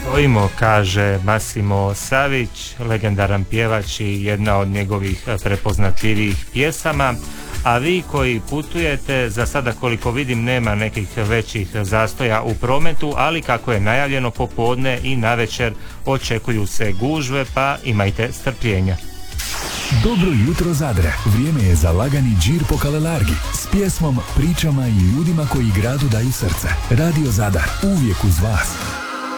stojimo, kaže Massimo Savić, legendaran pjevač i jedna od njegovih prepoznatljivijih pjesama. A vi koji putujete, za sada koliko vidim nema nekih većih zastoja u prometu, ali kako je najavljeno popodne i navečer očekuju se gužve, pa imajte strpljenja. Dobro jutro Zadre, vrijeme je za lagani džir po Kalelargi s pjesmom, pričama i ljudima koji gradu daju srce. Radio Zadar, uvijek uz vas.